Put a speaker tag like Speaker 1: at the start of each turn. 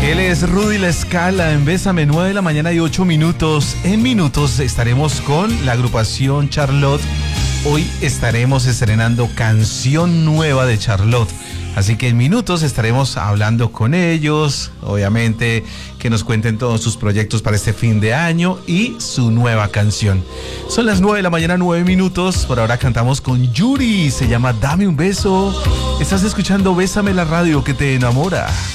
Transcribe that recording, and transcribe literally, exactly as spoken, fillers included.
Speaker 1: Él es Rudy La Scala en Bésame, nueve de la mañana y ocho minutos. En minutos estaremos con la agrupación Charlotte. Hoy estaremos estrenando canción nueva de Charlotte. Así que en minutos estaremos hablando con ellos, obviamente que nos cuenten todos sus proyectos para este fin de año y su nueva canción. Son las nueve de la mañana, nueve minutos. Por ahora cantamos con Yuri, se llama Dame un beso. Estás escuchando Bésame, la radio que te enamora.